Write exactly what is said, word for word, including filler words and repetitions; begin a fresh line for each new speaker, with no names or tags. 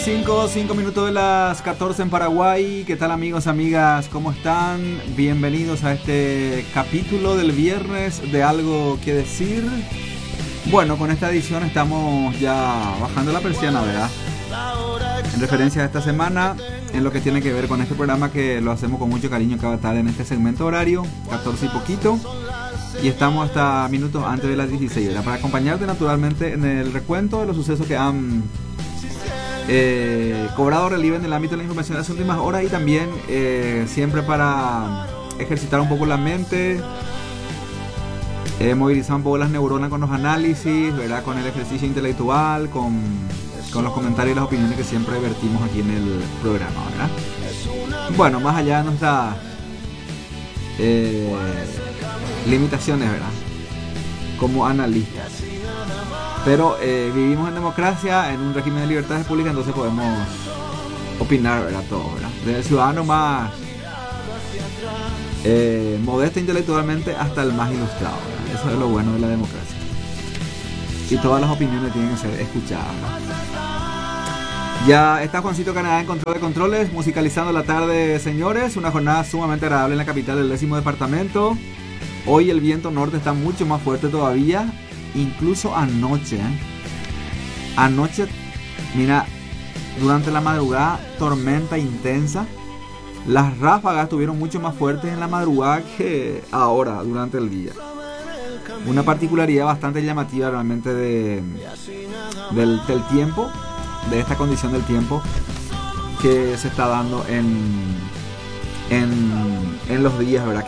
veinticinco, cinco minutos de las catorce en Paraguay. ¿Qué tal, amigos, amigas? ¿Cómo están? Bienvenidos a este capítulo del viernes de Algo que Decir. Bueno, con esta edición estamos ya bajando la persiana, ¿verdad? En referencia a esta semana, en lo que tiene que ver con este programa que lo hacemos con mucho cariño, que va a estar en este segmento horario, catorce y poquito. Y estamos hasta minutos antes de las dieciséis, ¿verdad? Para acompañarte naturalmente en el recuento de los sucesos que han eh, cobrado relieve en el ámbito de la información de las últimas horas, y también eh, siempre para ejercitar un poco la mente, eh, movilizar un poco las neuronas con los análisis, ¿verdad? Con el ejercicio intelectual, con, con los comentarios y las opiniones que siempre vertimos aquí en el programa, ¿verdad? Bueno, más allá de nuestra eh, limitaciones, ¿verdad? Como analistas. Pero eh, vivimos en democracia, en un régimen de libertades públicas, entonces podemos opinar, ¿verdad? Todo, ¿verdad? Desde el ciudadano más eh, modesto intelectualmente hasta el más ilustrado, ¿verdad? Eso es lo bueno de la democracia. Y todas las opiniones tienen que ser escuchadas, ¿no? Ya está Juancito Canadá en control de controles, musicalizando la tarde, señores. Una jornada sumamente agradable en la capital del décimo departamento. Hoy el viento norte está mucho más fuerte todavía. Incluso anoche, ¿eh? Anoche, mira, durante la madrugada, tormenta intensa. Las ráfagas estuvieron mucho más fuertes en la madrugada que ahora, durante el día. Una particularidad bastante llamativa realmente de, del, del tiempo, de esta condición del tiempo que se está dando en, en, en los días, ¿verdad?